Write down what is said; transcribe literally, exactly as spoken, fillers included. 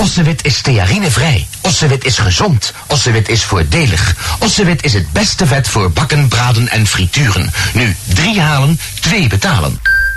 Ossewit is stearinevrij. Ossewit is gezond. Ossewit is voordelig. Ossewit is het beste vet voor bakken, braden en frituren. Nu drie halen, twee betalen.